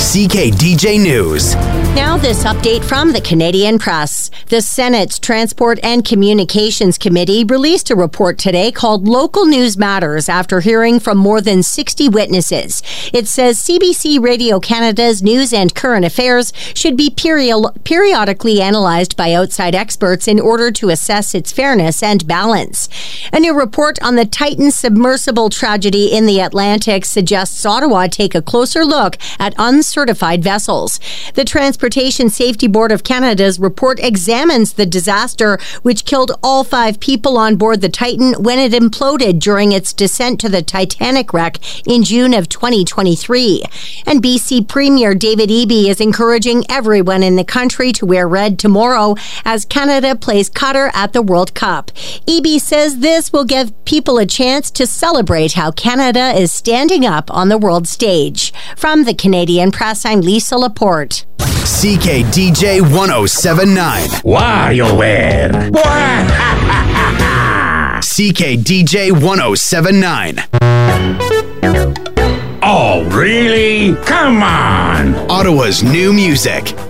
CKDJ News. Now this update from the Canadian Press. The Senate's Transport and Communications Committee released a report today called Local News Matters after hearing from more than 60 witnesses. It says CBC Radio Canada's news and current affairs should be periodically analyzed by outside experts in order to assess its fairness and balance. A new report on the Titan submersible tragedy in the Atlantic suggests Ottawa take a closer look at uncertified vessels. The Transportation Safety Board of Canada's report examines the disaster which killed all 5 people on board the Titan when it imploded during its descent to the Titanic wreck in June of 2023. And BC Premier David Eby is encouraging everyone in the country to wear red tomorrow as Canada plays Qatar at the World Cup. Eby says this will give people a chance to celebrate how Canada is standing up on the world stage. From the Canadian Press, I'm Lisa Laporte. CKDJ 1079. WarioWare. CKDJ 1079. Oh, really? Come on. Ottawa's new music.